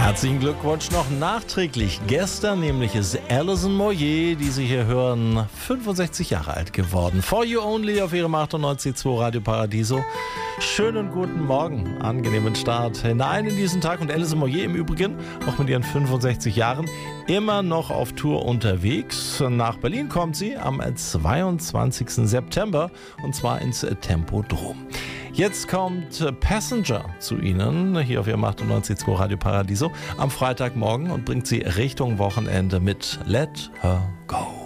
Herzlichen Glückwunsch noch nachträglich. Gestern nämlich ist Alison Moyet, die Sie hier hören, 65 Jahre alt geworden. For You Only auf Ihrem 98.2 Radio Paradiso. Schönen guten Morgen, angenehmen Start hinein in diesen Tag. Und Alison Moyet im Übrigen, auch mit ihren 65 Jahren, immer noch auf Tour unterwegs. Nach Berlin kommt sie am 22. September und zwar ins Tempodrom. Jetzt kommt Passenger zu Ihnen, hier auf Ihrem 98.2 Radio Paradiso, am Freitagmorgen und bringt Sie Richtung Wochenende mit Let Her Go.